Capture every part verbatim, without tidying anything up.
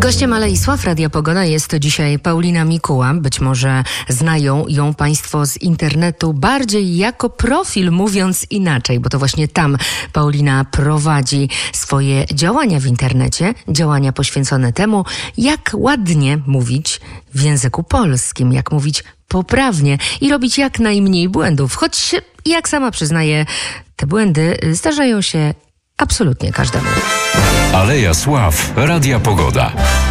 Gościem Alei Sław Radia Pogoda jest dzisiaj Paulina Mikuła. Być może znają ją Państwo z internetu bardziej jako profil, mówiąc inaczej, bo to właśnie tam Paulina prowadzi swoje działania w internecie, działania poświęcone temu, jak ładnie mówić w języku polskim, jak mówić poprawnie i robić jak najmniej błędów. Choć, jak sama przyznaje, te błędy zdarzają się absolutnie każdemu. Aleja Sław Radia Pogoda.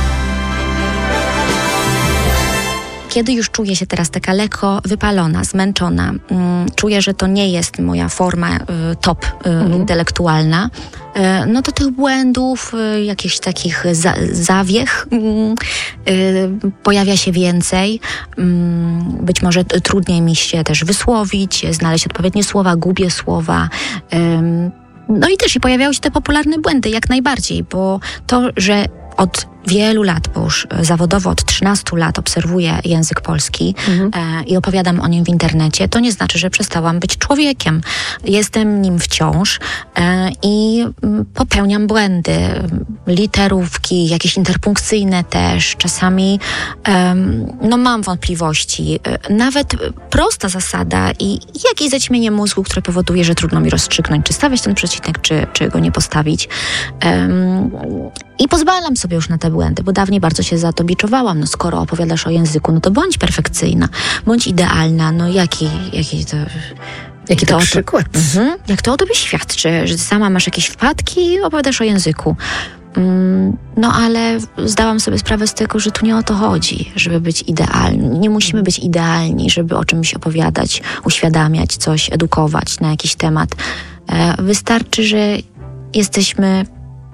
Kiedy już czuję się teraz taka lekko wypalona, zmęczona, mm, czuję, że to nie jest moja forma y, top y, mhm. intelektualna, y, no to tych błędów, y, jakichś takich za, zawiech y, y, pojawia się więcej. Y, być może t- trudniej mi się też wysłowić, znaleźć odpowiednie słowa, gubię słowa. Y, no i też i pojawiały się te popularne błędy, jak najbardziej, bo to, że od wielu lat, bo już zawodowo od trzynastu lat obserwuję język polski mhm. e, i opowiadam o nim w internecie, to nie znaczy, że przestałam być człowiekiem. Jestem nim wciąż e, i m, popełniam błędy. Literówki, jakieś interpunkcyjne też. Czasami e, no mam wątpliwości. E, nawet prosta zasada i jakieś zaćmienie mózgu, które powoduje, że trudno mi rozstrzygnąć, czy stawiać ten przecinek, czy, czy go nie postawić. E, I pozwalam sobie już na te błędy, bo dawniej bardzo się za to biczowałam. No skoro opowiadasz o języku, no to bądź perfekcyjna, bądź idealna. No jaki, jaki to... Jaki to to przykład? Mhm. Jak to o tobie świadczy, że sama masz jakieś wpadki i opowiadasz o języku. Mm, no ale zdałam sobie sprawę z tego, że tu nie o to chodzi, żeby być idealni. Nie musimy być idealni, żeby o czymś opowiadać, uświadamiać coś, edukować na jakiś temat. E, wystarczy, że jesteśmy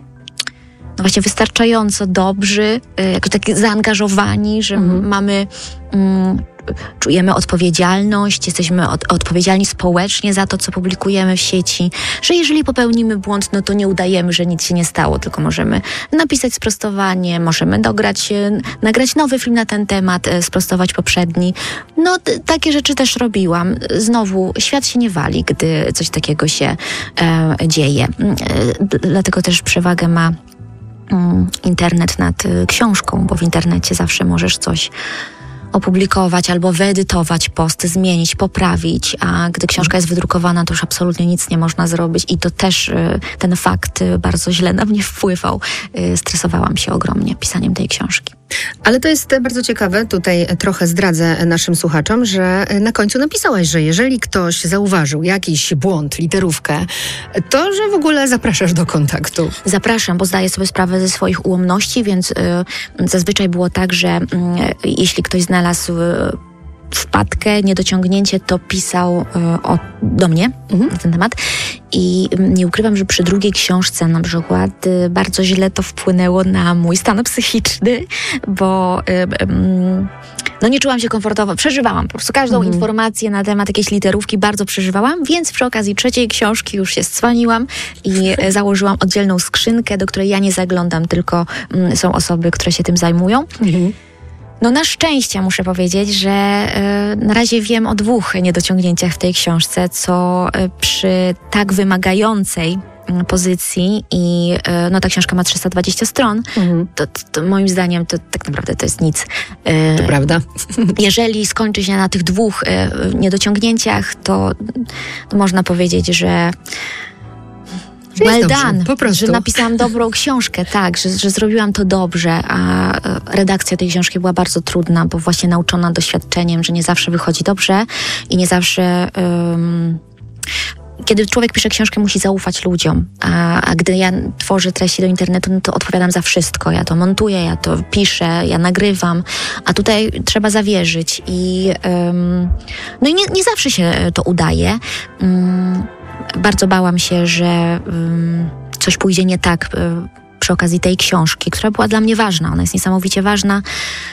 no właśnie wystarczająco dobrzy, jakoś tak zaangażowani, że mhm. mamy, mm, czujemy odpowiedzialność, jesteśmy od, odpowiedzialni społecznie za to, co publikujemy w sieci, że jeżeli popełnimy błąd, no to nie udajemy, że nic się nie stało, tylko możemy napisać sprostowanie, możemy dograć, nagrać nowy film na ten temat, sprostować poprzedni. No t- takie rzeczy też robiłam. Znowu, świat się nie wali, gdy coś takiego się e, dzieje. E, dlatego też przewagę ma internet nad y, książką, bo w internecie zawsze możesz coś opublikować albo wyedytować post, zmienić, poprawić, a gdy książka jest wydrukowana, to już absolutnie nic nie można zrobić i to też y, ten fakt y, bardzo źle na mnie wpływał. Y, stresowałam się ogromnie pisaniem tej książki. Ale to jest bardzo ciekawe, tutaj trochę zdradzę naszym słuchaczom, że na końcu napisałaś, że jeżeli ktoś zauważył jakiś błąd, literówkę, to że w ogóle zapraszasz do kontaktu. Zapraszam, bo zdaję sobie sprawę ze swoich ułomności, więc y, zazwyczaj było tak, że y, jeśli ktoś znalazł y, wpadkę, niedociągnięcie, to pisał y, o, do mnie mhm. na ten temat. I nie ukrywam, że przy drugiej książce na przykład y, bardzo źle to wpłynęło na mój stan psychiczny, bo y, y, no nie czułam się komfortowo. Przeżywałam po prostu każdą mhm. informację na temat jakiejś literówki, bardzo przeżywałam, więc przy okazji trzeciej książki już się scwaniłam i y, założyłam oddzielną skrzynkę, do której ja nie zaglądam, tylko y, są osoby, które się tym zajmują. Mhm. No na szczęście muszę powiedzieć, że y, na razie wiem o dwóch niedociągnięciach w tej książce, co y, przy tak wymagającej y, pozycji i y, no ta książka ma trzysta dwadzieścia stron, mhm. to, to, to moim zdaniem to tak naprawdę to jest nic. Y, to prawda. Jeżeli skończy się na tych dwóch y, niedociągnięciach, to, to można powiedzieć, że well done, po prostu. Że napisałam dobrą książkę, tak, że, że zrobiłam to dobrze, a redakcja tej książki była bardzo trudna, bo właśnie nauczona doświadczeniem, że nie zawsze wychodzi dobrze i nie zawsze... Um, kiedy człowiek pisze książkę, musi zaufać ludziom, a, a gdy ja tworzę treści do internetu, no to odpowiadam za wszystko. Ja to montuję, ja to piszę, ja nagrywam, a tutaj trzeba zawierzyć i um, no i nie, nie zawsze się to udaje. Um, Bardzo bałam się, że um, coś pójdzie nie tak um, przy okazji tej książki, która była dla mnie ważna. Ona jest niesamowicie ważna,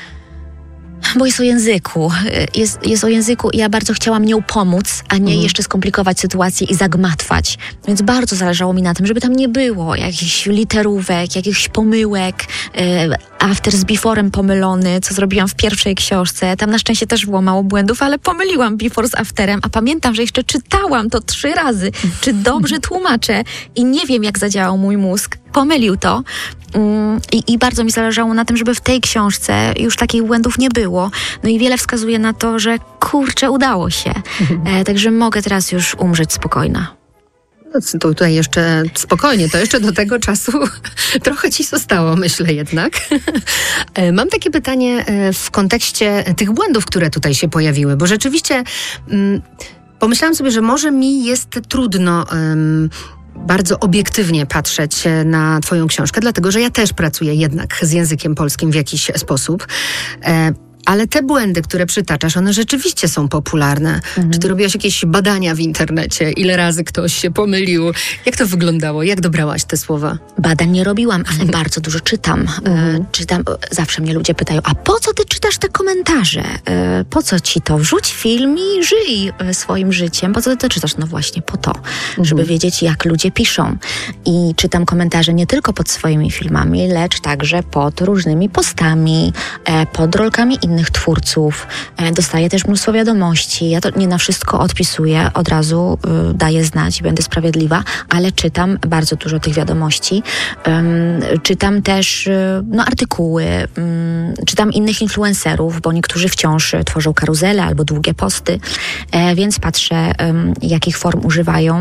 bo jest o języku. Jest, jest o języku i ja bardzo chciałam nią pomóc, a nie mm. jeszcze skomplikować sytuację i zagmatwać. Więc bardzo zależało mi na tym, żeby tam nie było jakichś literówek, jakichś pomyłek, e, after z beforem pomylony, co zrobiłam w pierwszej książce. Tam na szczęście też było mało błędów, ale pomyliłam before z afterem, a pamiętam, że jeszcze czytałam to trzy razy, czy dobrze tłumaczę i nie wiem, jak zadziałał mój mózg. Pomylił to I, I bardzo mi zależało na tym, żeby w tej książce już takich błędów nie było. No i wiele wskazuje na to, że kurczę, udało się. E, także mogę teraz już umrzeć spokojna. No, to tutaj jeszcze spokojnie, to jeszcze do tego czasu trochę ci zostało, myślę jednak. Mam takie pytanie w kontekście tych błędów, które tutaj się pojawiły, bo rzeczywiście mm, pomyślałam sobie, że może mi jest trudno um, bardzo obiektywnie patrzeć na twoją książkę, dlatego że ja też pracuję jednak z językiem polskim w jakiś sposób. E, Ale te błędy, które przytaczasz, one rzeczywiście są popularne. Mhm. Czy ty robiłaś jakieś badania w internecie? Ile razy ktoś się pomylił? Jak to wyglądało? Jak dobrałaś te słowa? Badań nie robiłam, ale bardzo dużo czytam. Mhm. E, czytam. Zawsze mnie ludzie pytają, a po co ty czytasz te komentarze? E, po co ci to? Wrzuć film i żyj swoim życiem. Po co ty to czytasz? No właśnie po to, mhm. żeby wiedzieć, jak ludzie piszą. I czytam komentarze nie tylko pod swoimi filmami, lecz także pod różnymi postami, e, pod rolkami innych twórców. Dostaję też mnóstwo wiadomości. Ja to nie na wszystko odpisuję, od razu y, daję znać i będę sprawiedliwa, ale czytam bardzo dużo tych wiadomości. Um, czytam też y, no, artykuły, y, czytam innych influencerów, bo niektórzy wciąż tworzą karuzele albo długie posty, e, więc patrzę, y, jakich form używają.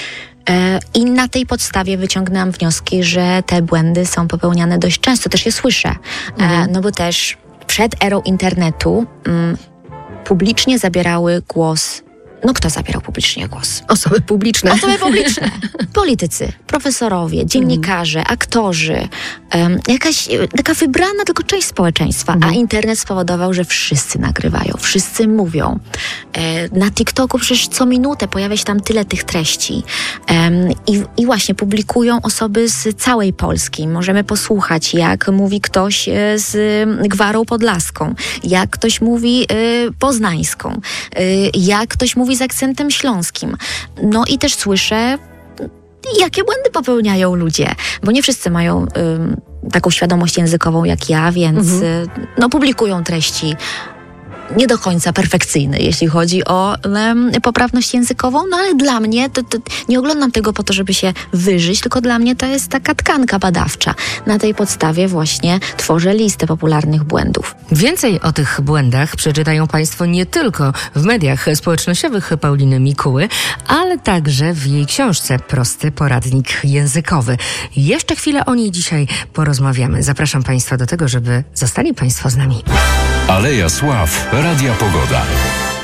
I na tej podstawie wyciągnęłam wnioski, że te błędy są popełniane dość często. Też je słyszę. Mhm. E, no bo też przed erą internetu mm, publicznie zabierały głos. No kto zabierał publicznie głos? Osoby publiczne. Osoby publiczne. Politycy, profesorowie, dziennikarze, mm. aktorzy. Um, jakaś taka wybrana tylko część społeczeństwa. Mm. A internet spowodował, że wszyscy nagrywają, wszyscy mówią. E, na TikToku przecież co minutę pojawia się tam tyle tych treści. Um, i, I właśnie publikują osoby z całej Polski. Możemy posłuchać, jak mówi ktoś z Gwarą Podlaską, jak ktoś mówi y, poznańską, y, jak ktoś mówi z akcentem śląskim. No i też słyszę, jakie błędy popełniają ludzie, bo nie wszyscy mają ym, taką świadomość językową jak ja, więc mhm. y, no, publikują treści nie do końca perfekcyjne, jeśli chodzi o um, poprawność językową, no ale dla mnie, to, to nie oglądam tego po to, żeby się wyżyć, tylko dla mnie to jest taka tkanka badawcza. Na tej podstawie właśnie tworzę listę popularnych błędów. Więcej o tych błędach przeczytają Państwo nie tylko w mediach społecznościowych Pauliny Mikuły, ale także w jej książce Prosty poradnik językowy. Jeszcze chwilę o niej dzisiaj porozmawiamy. Zapraszam Państwa do tego, żeby zostali Państwo z nami. Aleja Sław, Radia Pogoda.